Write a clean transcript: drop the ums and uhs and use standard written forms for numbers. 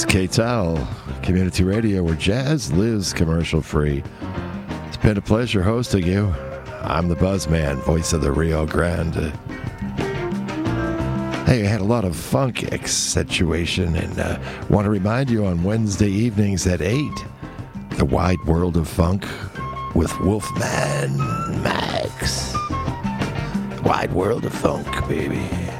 KTAL Community Radio, where jazz lives commercial free. It's been a pleasure hosting you. I'm the Buzzman, voice of the Rio Grande. Hey, I had a lot of funk accentuation, and want to remind you on Wednesday evenings at 8, The Wide World of Funk with Wolfman Max. Wide World of Funk, baby.